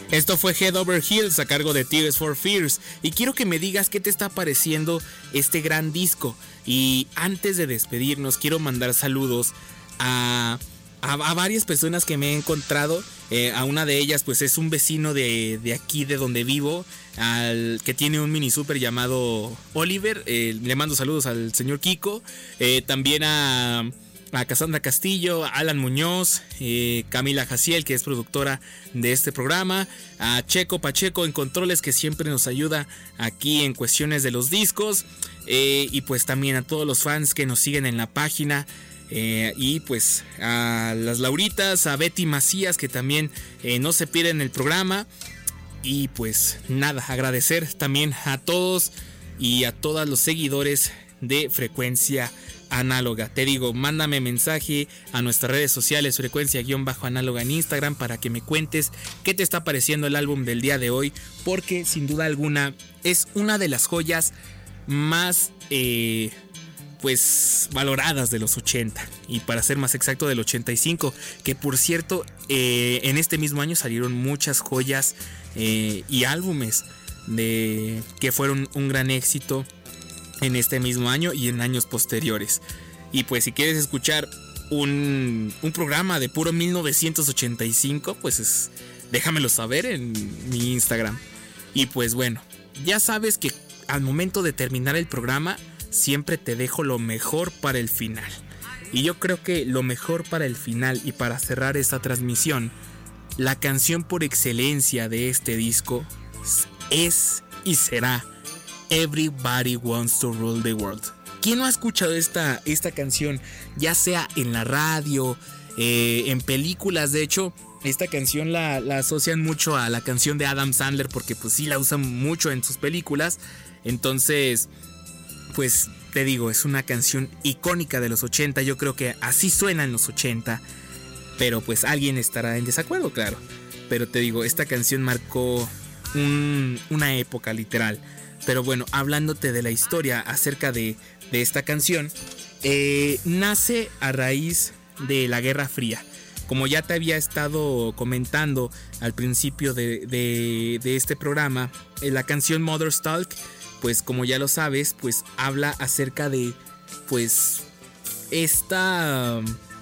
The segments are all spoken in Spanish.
Esto fue Head Over Heels a cargo de Tears for Fears. Y quiero que me digas qué te está pareciendo este gran disco. Y antes de despedirnos, quiero mandar saludos a varias personas que me he encontrado. A una de ellas pues es un vecino de aquí de donde vivo, que tiene un mini super llamado Oliver. Le mando saludos al señor Kiko. También a Cassandra Castillo, Alan Muñoz, Camila Jaciel, que es productora de este programa, a Checo Pacheco en controles, que siempre nos ayuda aquí en cuestiones de los discos, y pues también a todos los fans que nos siguen en la página. Y pues a las Lauritas, a Betty Macías, que también no se pierden el programa. Y pues nada, agradecer también a todos y a todos los seguidores de Frecuencia Análoga. Te digo, mándame mensaje a nuestras redes sociales, Frecuencia-Análoga en Instagram, para que me cuentes qué te está pareciendo el álbum del día de hoy, porque sin duda alguna es una de las joyas más pues valoradas de los 80, y para ser más exacto del 85, que por cierto en este mismo año salieron muchas joyas y álbumes que fueron un gran éxito en este mismo año y en años posteriores. Y pues si quieres escuchar un programa de puro 1985, pues déjamelo saber en mi Instagram. Y pues bueno, ya sabes que al momento de terminar el programa siempre te dejo lo mejor para el final. Y yo creo que lo mejor para el final y para cerrar esta transmisión, la canción por excelencia de este disco es y será Everybody Wants to Rule the World. ¿Quién no ha escuchado esta canción? Ya sea en la radio, en películas. De hecho, esta canción la asocian mucho a la canción de Adam Sandler, porque pues sí la usan mucho en sus películas. Entonces, pues te digo, es una canción icónica de los 80. Yo creo que así suena en los 80. Pero pues alguien estará en desacuerdo, claro. Pero te digo, esta canción marcó una época literal. Pero bueno, hablándote de la historia acerca de esta canción, nace a raíz de la Guerra Fría. Como ya te había estado comentando al principio de este programa, la canción Mother's Talk, pues como ya lo sabes, pues habla acerca de pues este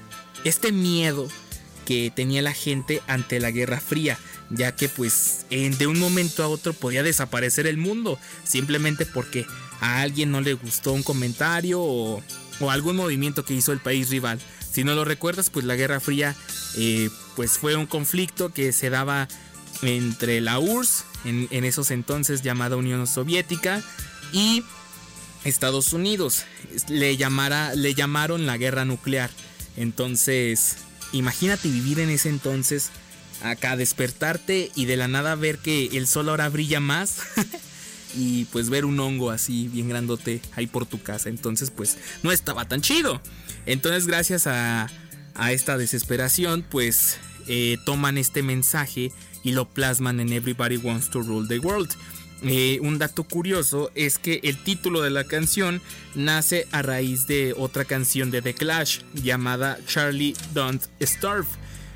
miedo que tenía la gente ante la Guerra Fría, ya que pues de un momento a otro podía desaparecer el mundo, simplemente porque a alguien no le gustó un comentario o algún movimiento que hizo el país rival. Si no lo recuerdas, pues la Guerra Fría pues fue un conflicto que se daba entre la URSS, en esos entonces llamada Unión Soviética, y Estados Unidos. Le llamaron la guerra nuclear. Entonces, imagínate vivir en ese entonces, acá despertarte y de la nada ver que el sol ahora brilla más y pues ver un hongo así bien grandote ahí por tu casa. Entonces pues no estaba tan chido. Entonces gracias a esta desesperación pues toman este mensaje y lo plasman en Everybody Wants to Rule the World. Un dato curioso es que el título de la canción nace a raíz de otra canción de The Clash llamada Charlie Don't Starve,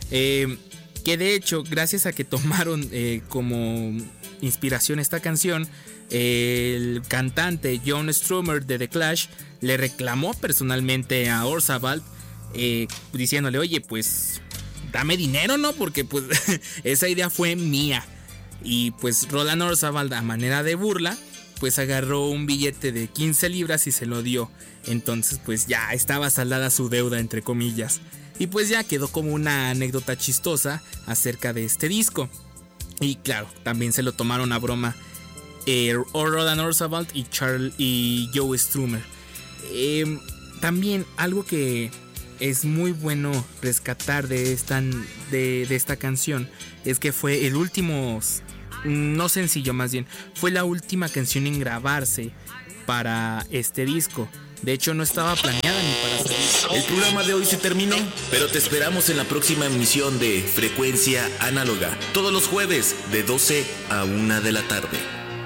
que de hecho gracias a que tomaron como inspiración esta canción, el cantante John Strummer de The Clash le reclamó personalmente a Orzabal, diciéndole, oye, pues dame dinero, ¿no? Porque pues esa idea fue mía. Y pues Roland Orzabal, a manera de burla, pues agarró un billete de 15 libras y se lo dio. Entonces pues ya estaba saldada su deuda, entre comillas. Y pues ya quedó como una anécdota chistosa acerca de este disco. Y claro, también se lo tomaron a broma Roland Orzabal y Joe Strummer. También algo que es muy bueno rescatar de esta canción es que fue el último, no sencillo, más bien fue la última canción en grabarse para este disco. De hecho no estaba planeada ni para salir. El programa de hoy se terminó, pero te esperamos en la próxima emisión de Frecuencia Análoga, todos los jueves de 12 a 1 de la tarde.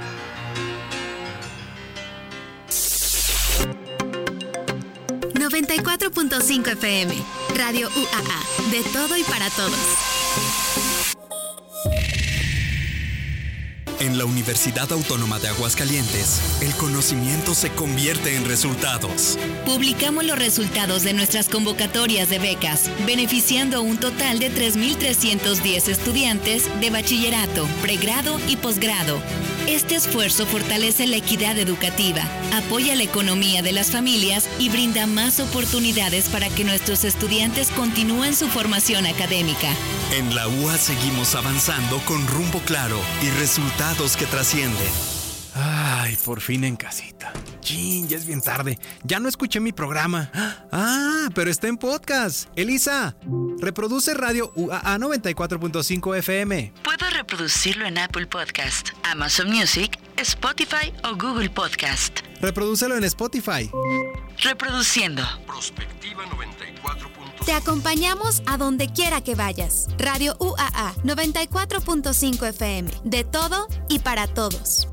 .5 FM, Radio UAA, de todo y para todos. En la Universidad Autónoma de Aguascalientes, el conocimiento se convierte en resultados. Publicamos los resultados de nuestras convocatorias de becas, beneficiando a un total de 3,310 estudiantes de bachillerato, pregrado y posgrado. Este esfuerzo fortalece la equidad educativa, apoya la economía de las familias y brinda más oportunidades para que nuestros estudiantes continúen su formación académica. En la UA seguimos avanzando con rumbo claro y resultados que trascienden. Ay, por fin en casita. Chin, ya es bien tarde. Ya no escuché mi programa. Ah, pero está en podcast. Elisa, reproduce Radio UAA 94.5 FM. Puedo reproducirlo en Apple Podcast, Amazon Music, Spotify o Google Podcast. Reprodúcelo en Spotify. Reproduciendo. Prospectiva 94.5. Te acompañamos a donde quiera que vayas. Radio UAA 94.5 FM. De todo y para todos.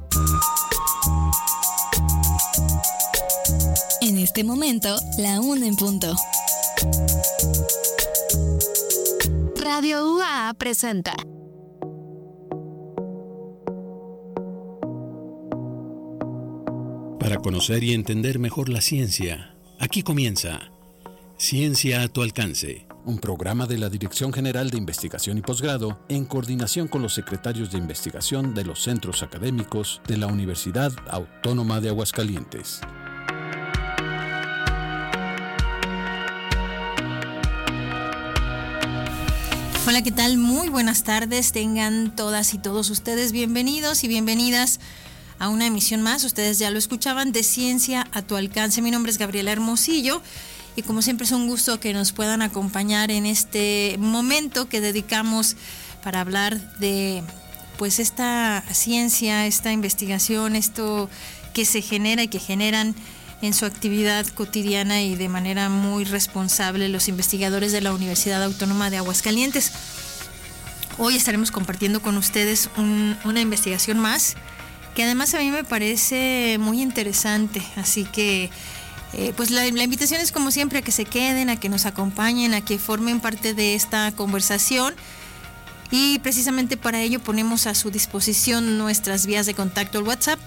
En este momento, la 1 en punto. Radio UAA presenta. Para conocer y entender mejor la ciencia, aquí comienza Ciencia a tu alcance. Un programa de la Dirección General de Investigación y Posgrado en coordinación con los secretarios de investigación de los centros académicos de la Universidad Autónoma de Aguascalientes. Hola, ¿qué tal? Muy buenas tardes. Tengan todas y todos ustedes bienvenidos y bienvenidas a una emisión más. Ustedes ya lo escuchaban, de Ciencia a tu alcance. Mi nombre es Gabriela Hermosillo. Y como siempre es un gusto que nos puedan acompañar en este momento que dedicamos para hablar de pues esta ciencia, esta investigación, esto que se genera y que generan en su actividad cotidiana y de manera muy responsable los investigadores de la Universidad Autónoma de Aguascalientes. Hoy estaremos compartiendo con ustedes una investigación más que además a mí me parece muy interesante, así que pues la invitación es como siempre a que se queden, a que nos acompañen, a que formen parte de esta conversación y precisamente para ello ponemos a su disposición nuestras vías de contacto, el WhatsApp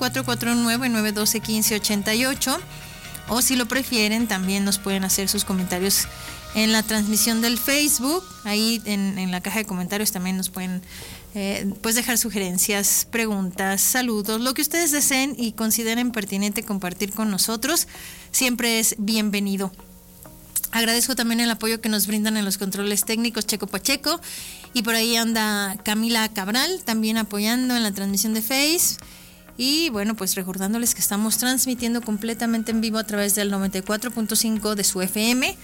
449-912-1588 o si lo prefieren también nos pueden hacer sus comentarios en la transmisión del Facebook, ahí en la caja de comentarios también nos pueden pues dejar sugerencias, preguntas, saludos, lo que ustedes deseen y consideren pertinente compartir con nosotros, siempre es bienvenido. Agradezco también el apoyo que nos brindan en los controles técnicos Checo Pacheco y por ahí anda Camila Cabral también apoyando en la transmisión de Face. Y bueno, pues recordándoles que estamos transmitiendo completamente en vivo a través del 94.5 de su FM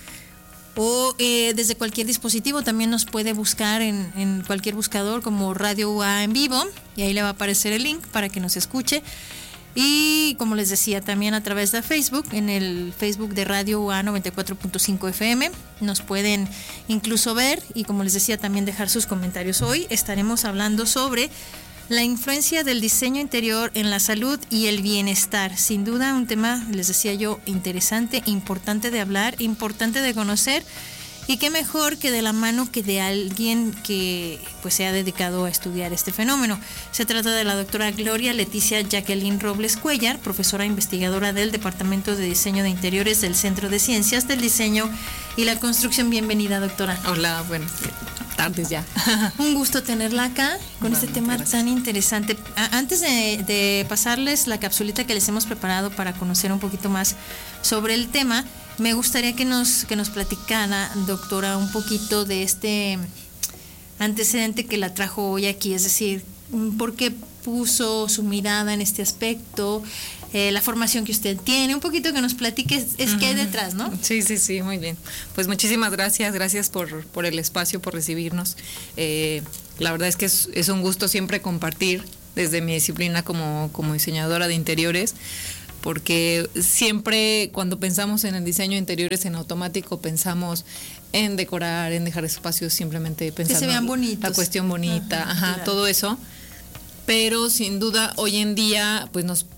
o desde cualquier dispositivo. También nos puede buscar en cualquier buscador como Radio UA en vivo y ahí le va a aparecer el link para que nos escuche. Y como les decía, también a través de Facebook, en el Facebook de Radio UA 94.5 FM, nos pueden incluso ver y como les decía también dejar sus comentarios. Hoy estaremos hablando sobre la influencia del diseño interior en la salud y el bienestar. Sin duda un tema, les decía yo, interesante, importante de hablar, importante de conocer. Y qué mejor que de la mano que de alguien que pues se ha dedicado a estudiar este fenómeno. Se trata de la doctora Gloria Leticia Jacqueline Robles Cuellar, profesora investigadora del Departamento de Diseño de Interiores del Centro de Ciencias del Diseño y la Construcción. Bienvenida, doctora. Hola, buenas tardes ya. Un gusto tenerla acá con este tema tan interesante. Antes de pasarles la capsulita que les hemos preparado para conocer un poquito más sobre el tema, me gustaría que nos platicara, doctora, un poquito de este antecedente que la trajo hoy aquí, es decir, por qué puso su mirada en este aspecto, la formación que usted tiene, un poquito que nos platique qué hay detrás, ¿no? Sí, muy bien. Pues muchísimas gracias por el espacio, por recibirnos. La verdad es que es un gusto siempre compartir desde mi disciplina como diseñadora de interiores, porque siempre cuando pensamos en el diseño de interiores en automático pensamos en decorar, en dejar espacios, simplemente pensando que se vean bonitos, la cuestión bonita, claro. Todo eso. Pero sin duda hoy en día pues nos